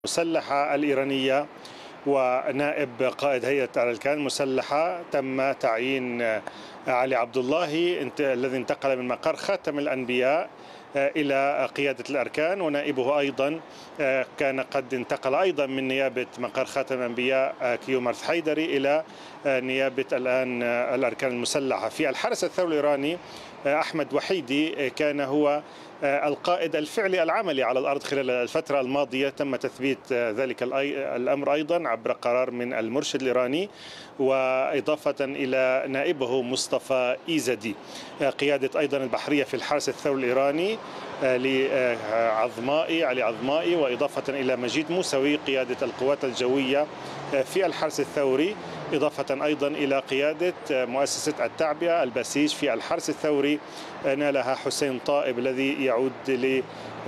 المسلحة الإيرانية ونائب قائد هيئة الأركان المسلحة تم تعيين علي عبد الله الذي انتقل من مقر خاتم الأنبياء إلى قيادة الأركان، ونائبه أيضا كان قد انتقل أيضا من نيابة مقر خاتم الأنبياء كيومرث حيدري إلى نيابة الآن الأركان المسلحة. في الحرس الثوري الإيراني أحمد وحيدي كان هو القائد الفعلي العملي على الأرض خلال الفترة الماضية. تم تثبيت ذلك الأمر أيضا عبر قرار من المرشد الإيراني، وإضافة إلى نائبه مصطفى إيزدي. قيادة أيضا البحرية في الحرس الثوري الإيراني علي عظمائي، وإضافة إلى مجيد موسوي قيادة القوات الجوية في الحرس الثوري، إضافة أيضا إلى قيادة مؤسسة التعبئة البسيج في الحرس الثوري نالها حسين طائب الذي يعود له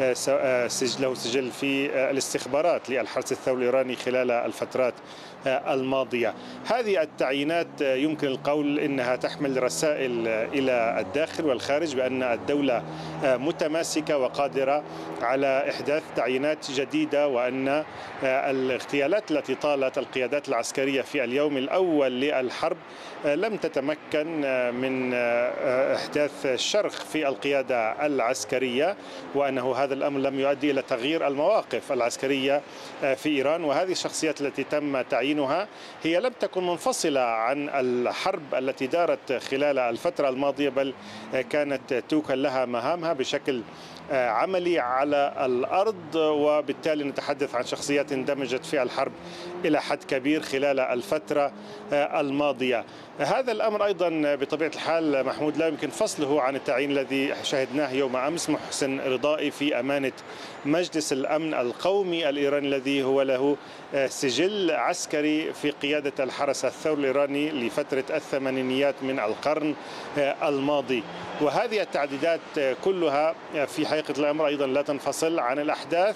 سجل في الاستخبارات للحرس الثوري الإيراني خلال الفترات الماضية. هذه التعيينات يمكن القول إنها تحمل رسائل إلى الداخل والخارج بأن الدولة متماسكة وقادرة على إحداث تعيينات جديدة، وأن الاغتيالات التي طالت القيادات العسكرية في اليوم الأول للحرب لم تتمكن من إحداث شرخ في القيادة العسكرية، وأنه هذا الأمر لم يؤدي إلى تغيير المواقف العسكرية في إيران. وهذه الشخصيات التي تم تعيينها هي لم تكن منفصلة عن الحرب التي دارت خلال الفترة الماضية، بل كانت توكل لها مهامها بشكل عملي على الأرض، وبالتالي نتحدث عن شخصيات اندمجت في الحرب إلى حد كبير خلال الفترة الماضية. هذا الأمر أيضا بطبيعة الحال محمود لا يمكن فصله عن التعيين الذي شاهدناه يوم أمس محسن رضائي في أمانة مجلس الأمن القومي الإيراني، الذي هو له سجل عسكري في قيادة الحرس الثوري الإيراني لفترة الثمانينيات من القرن الماضي. وهذه التعديلات كلها في حقيقة الأمر أيضا لا تنفصل عن الأحداث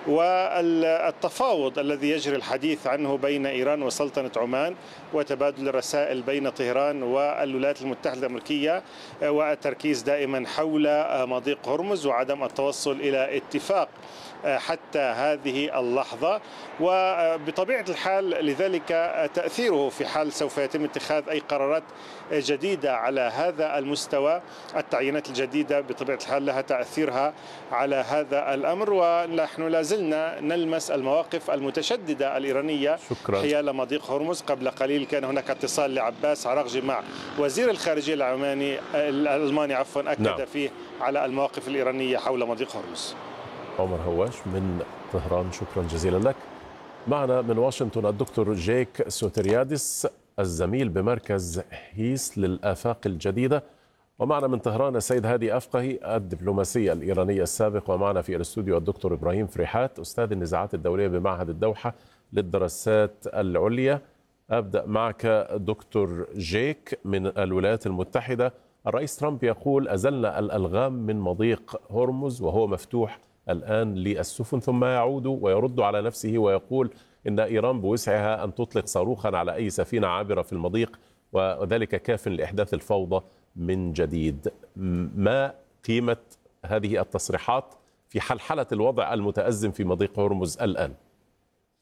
والتفاوض الذي يجري الحديث عنه بين إيران وسلطنة عمان، وتبادل الرسائل بين طهران والولايات المتحدة الأمريكية، والتركيز دائما حول مضيق هرمز وعدم التوصل إلى اتفاق حتى هذه اللحظة. وبطبيعة الحال لذلك تأثيره في حال سوف يتم اتخاذ أي قرارات جديدة على هذا المستوى. التعيينات الجديدة بطبيعة الحال لها تأثيرها على هذا الأمر، ونحن لازلنا نلمس المواقف المتشددة الإيرانية حيال مضيق هرمز. قبل قليل كان هناك اتصال لعباس عراقجي مع وزير الخارجية الألماني أكد فيه على المواقف الإيرانية حول مضيق هرمز. عمر هواش من طهران، شكرا جزيلا لك. معنا من واشنطن الدكتور جيك سوتريادس الزميل بمركز هيس للآفاق الجديدة، ومعنا من طهران السيد هادي أفقهي الدبلوماسي الإيراني السابق، ومعنا في الاستوديو الدكتور إبراهيم فريحات أستاذ النزاعات الدولية بمعهد الدوحة للدراسات العليا. أبدأ معك دكتور جيك من الولايات المتحدة. الرئيس ترامب يقول أزلنا الألغام من مضيق هرمز وهو مفتوح الآن للسفن، ثم يعود ويرد على نفسه ويقول إن إيران بوسعها أن تطلق صاروخا على أي سفينة عابرة في المضيق، وذلك كاف لإحداث الفوضى من جديد. ما قيمة هذه التصريحات في حلحلة الوضع المتأزم في مضيق هرمز الآن؟